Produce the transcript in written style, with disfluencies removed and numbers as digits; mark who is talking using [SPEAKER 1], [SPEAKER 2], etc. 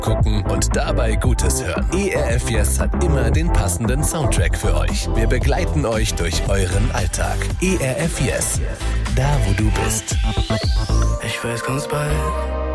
[SPEAKER 1] gucken und dabei Gutes hören. ERF Yes hat immer den passenden Soundtrack für euch. Wir begleiten euch durch euren Alltag. ERF Yes, da wo du bist.
[SPEAKER 2] Ich weiß ganz bald.